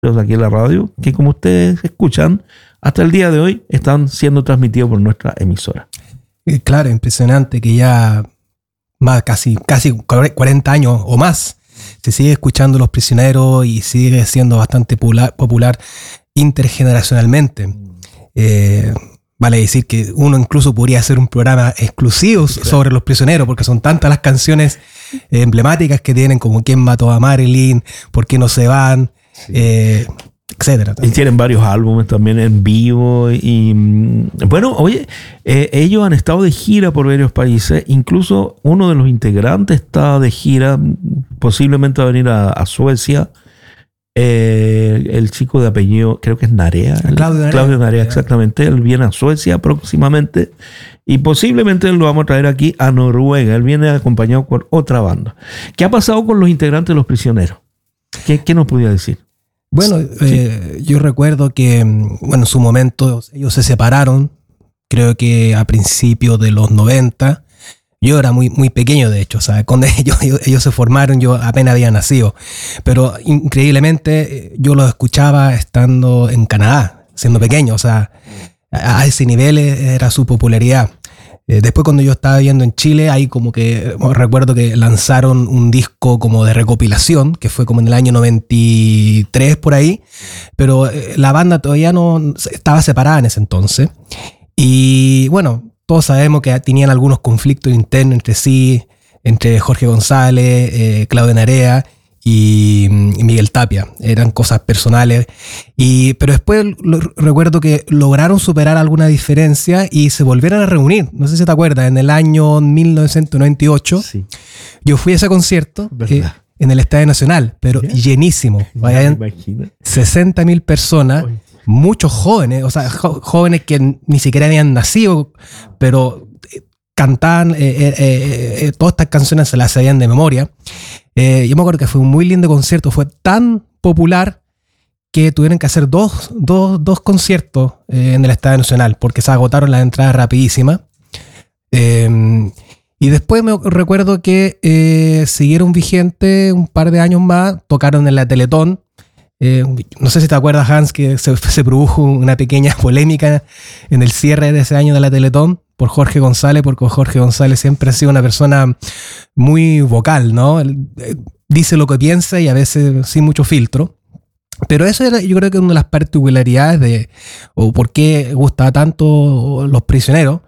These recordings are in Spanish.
aquí en la radio, que como ustedes escuchan, hasta el día de hoy están siendo transmitidos por nuestra emisora. Claro, impresionante que ya casi 40 años o más se sigue escuchando Los Prisioneros y sigue siendo bastante popular intergeneracionalmente. Vale decir que uno incluso podría hacer un programa exclusivo sobre Los Prisioneros, porque son tantas las canciones emblemáticas que tienen, como ¿Quién mató a Marilyn?, ¿Por qué no se van?, etcétera. Y tienen varios álbumes también en vivo. Y bueno, oye, ellos han estado de gira por varios países. Incluso uno de los integrantes está de gira, posiblemente va a venir a Suecia. El chico de apellido, creo que es Narea. Claudio Narea, exactamente. Él viene a Suecia próximamente y posiblemente lo vamos a traer aquí a Noruega. Él viene acompañado por otra banda. ¿Qué ha pasado con los integrantes de Los Prisioneros? ¿Qué nos podía decir? Bueno, yo recuerdo que en su momento ellos se separaron, creo que a principios de los 90. Yo era muy, muy pequeño, de hecho, o sea, cuando ellos se formaron, yo apenas había nacido. Pero increíblemente yo los escuchaba estando en Canadá, siendo pequeño, o sea, a ese nivel era su popularidad. Después, cuando yo estaba viviendo en Chile, ahí como que recuerdo que lanzaron un disco como de recopilación, que fue como en el año 93 por ahí, pero la banda todavía no estaba separada en ese entonces. Y bueno, todos sabemos que tenían algunos conflictos internos entre sí, entre Jorge González, Claudio Narea y Miguel Tapia. Eran cosas personales. Pero después recuerdo que lograron superar alguna diferencia y se volvieron a reunir. No sé si te acuerdas, en el año 1998. Sí. Yo fui a ese concierto en el Estadio Nacional, pero llenísimo. Vayan 60.000 personas. Oye. Muchos jóvenes, o sea, jóvenes que ni siquiera habían nacido, pero cantaban, todas estas canciones se las sabían de memoria. Yo me acuerdo que fue un muy lindo concierto, fue tan popular que tuvieron que hacer dos conciertos en el Estadio Nacional, porque se agotaron las entradas rapidísimas. Y después me recuerdo que siguieron vigentes un par de años más, tocaron en la Teletón. No sé si te acuerdas, Hans, que se produjo una pequeña polémica en el cierre de ese año de la Teletón por Jorge González, porque Jorge González siempre ha sido una persona muy vocal, ¿no? Él dice lo que piensa y a veces sin mucho filtro. Pero eso era, yo creo que una de las particularidades o por qué gustaba tanto Los Prisioneros,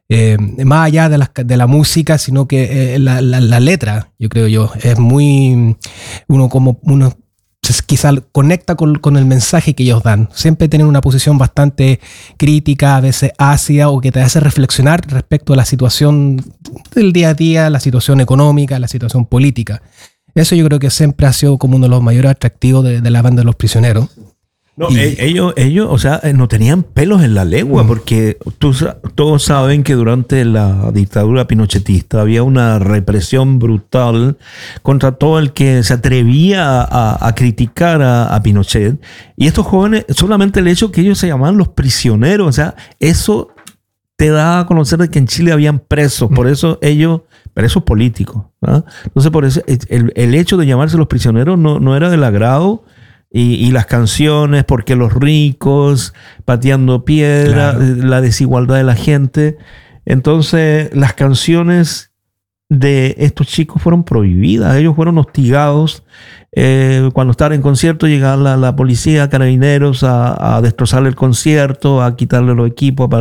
más allá de la música, sino que la letra, yo creo es muy... Uno quizá conecta con el mensaje que ellos dan. Siempre tienen una posición bastante crítica, a veces ácida, o que te hace reflexionar respecto a la situación del día a día, la situación económica, la situación política. Eso yo creo que siempre ha sido como uno de los mayores atractivos de la banda de Los Prisioneros. No, ellos, o sea, no tenían pelos en la lengua, porque todos saben que durante la dictadura pinochetista había una represión brutal contra todo el que se atrevía a criticar a Pinochet. Y estos jóvenes, solamente el hecho que ellos se llamaban Los Prisioneros, o sea, eso te da a conocer de que en Chile habían presos, por eso ellos, presos políticos, ¿verdad? Entonces, por eso el hecho de llamarse Los Prisioneros no era del agrado. Y las canciones, porque los ricos, pateando piedra, claro, la desigualdad de la gente. Entonces, las canciones de estos chicos fueron prohibidas. Ellos fueron hostigados. Cuando estaban en concierto, llegaba la policía, carabineros a destrozar el concierto, a quitarle los equipos,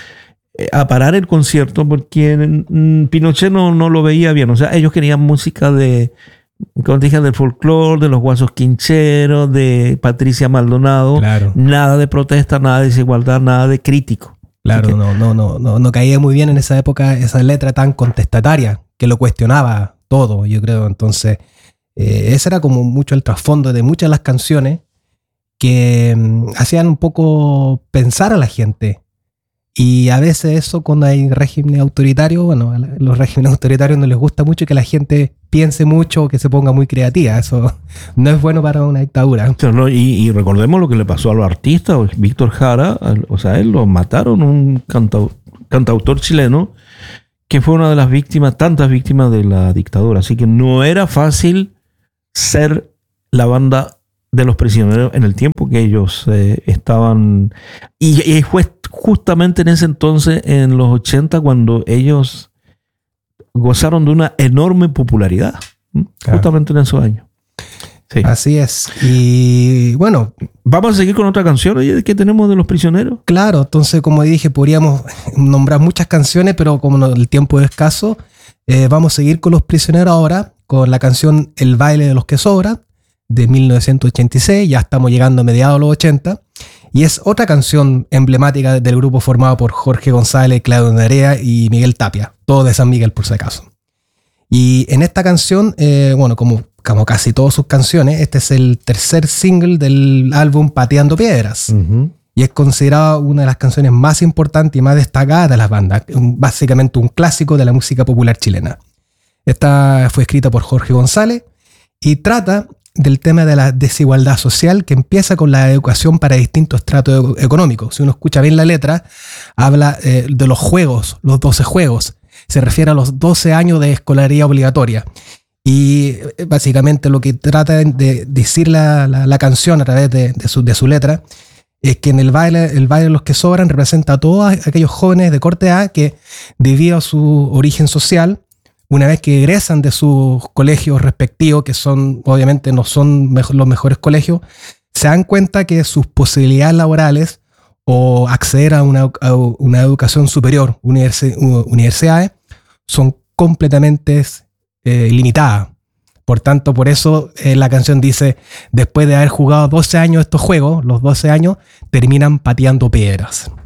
a parar el concierto, porque Pinochet no lo veía bien. O sea, ellos querían música como te dije, del folclore, de los Guasos Quincheros, de Patricia Maldonado. Claro. Nada de protesta, nada de desigualdad, nada de crítico. Claro, no caía muy bien en esa época esa letra tan contestataria que lo cuestionaba todo, yo creo. Entonces, ese era como mucho el trasfondo de muchas de las canciones que hacían un poco pensar a la gente. Y a veces eso, cuando hay régimen autoritario, bueno, a los regímenes autoritarios no les gusta mucho que la gente piense mucho o que se ponga muy creativa. Eso no es bueno para una dictadura. Y recordemos lo que le pasó a los artistas. Víctor Jara, o sea, él lo mataron, un cantautor chileno que fue una de las víctimas, tantas víctimas de la dictadura. Así que no era fácil ser la banda de los prisioneros en el tiempo que ellos estaban. Y fue justamente en ese entonces, en los 80, cuando ellos gozaron de una enorme popularidad. Justamente en esos años. Sí. Así es. Y bueno, vamos a seguir con otra canción que tenemos de los prisioneros. Claro, entonces como dije, podríamos nombrar muchas canciones, pero como el tiempo es escaso, vamos a seguir con los prisioneros ahora, con la canción El baile de los que sobran, de 1986. Ya estamos llegando a mediados de los 80. Y es otra canción emblemática del grupo formado por Jorge González, Claudio Narea y Miguel Tapia, todos de San Miguel por si acaso. Y en esta canción, bueno, como casi todas sus canciones, este es el tercer single del álbum Pateando Piedras. Uh-huh. Y es considerada una de las canciones más importantes y más destacadas de las bandas. Básicamente un clásico de la música popular chilena. Esta fue escrita por Jorge González y trata del tema de la desigualdad social, que empieza con la educación para distintos estratos económicos. Si uno escucha bien la letra, habla de los juegos, los 12 juegos. Se refiere a los 12 años de escolaridad obligatoria. Y básicamente lo que trata de decir la canción a través de su letra es que en el baile de los que sobran representa a todos aquellos jóvenes de corte A que, debido a su origen social, una vez que egresan de sus colegios respectivos, que obviamente no son los mejores colegios, se dan cuenta que sus posibilidades laborales o acceder a una educación superior, universidades, son completamente limitadas. Por tanto, por eso la canción dice, después de haber jugado 12 años estos juegos, los 12 años terminan pateando piedras.